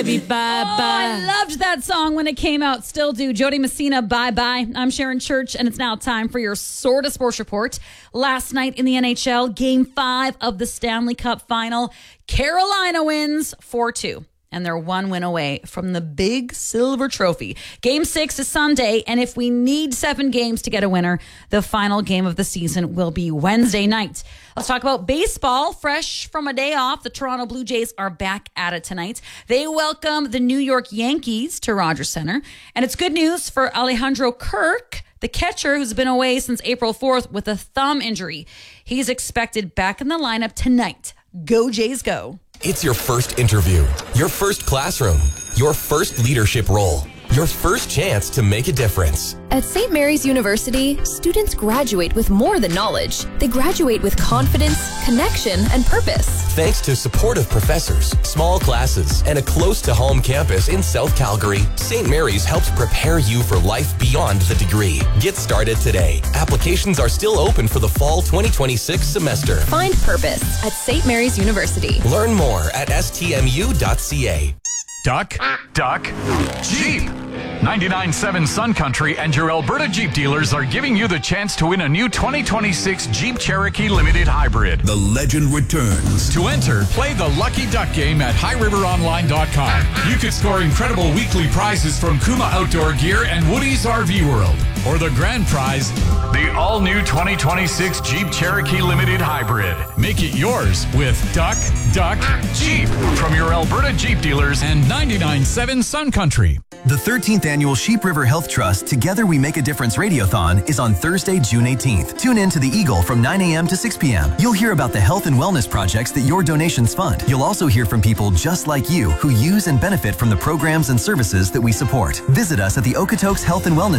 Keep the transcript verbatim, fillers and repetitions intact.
Bye bye. Oh, I loved that song when it came out. Still do. Jody Messina, bye bye. I'm Sharon Church, and it's now time for your Sort of Sports Report. Last night in the N H L, Game five of the Stanley Cup Final, Carolina wins four two. And they're one win away from the big silver trophy. Game six is Sunday, and if we need seven games to get a winner, the final game of the season will be Wednesday night. Let's talk about baseball. Fresh from a day off, the Toronto Blue Jays are back at it tonight. They welcome the New York Yankees to Rogers Center. And it's good news for Alejandro Kirk, the catcher who's been away since April fourth with a thumb injury. He's expected back in the lineup tonight. Go Jays, go. It's your first interview, your first classroom, your first leadership role, your first chance to make a difference. At Saint Mary's University, students graduate with more than knowledge. They graduate with confidence, connection, and purpose. Thanks to supportive professors, small classes, and a close-to-home campus in South Calgary, Saint Mary's helps prepare you for life beyond the degree. Get started today. Applications are still open for the fall twenty twenty-six semester. Find purpose at Saint Mary's University. Learn more at s t m u dot c a. Duck, duck, Jeep. ninety-nine point seven Sun Country and your Alberta Jeep dealers are giving you the chance to win a new twenty twenty-six Jeep Cherokee Limited Hybrid. The legend returns. To enter, play the Lucky Duck game at high river online dot com. You could score incredible weekly prizes from Kuma Outdoor Gear and Woody's R V World. Or the grand prize, the all-new twenty twenty-six Jeep Cherokee Limited Hybrid. Make it yours with Duck, Duck, Jeep from your Alberta Jeep dealers and ninety-nine point seven Sun Country. The thirteenth Annual Sheep River Health Trust Together We Make a Difference Radiothon is on Thursday, June eighteenth. Tune in to the Eagle from nine a.m. to six p.m. You'll hear about the health and wellness projects that your donations fund. You'll also hear from people just like you who use and benefit from the programs and services that we support. Visit us at the Okotoks Health and Wellness